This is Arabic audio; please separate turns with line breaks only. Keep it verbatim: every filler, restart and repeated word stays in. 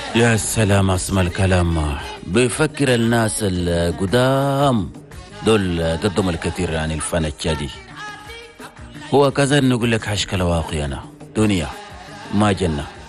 يا سلام اسمع الكلام. بيفكر الناس القدام دول قدم الكثير عن الفن الجديد. هو كذا نقول لك حشكل واقعنا دنيا ما جنة.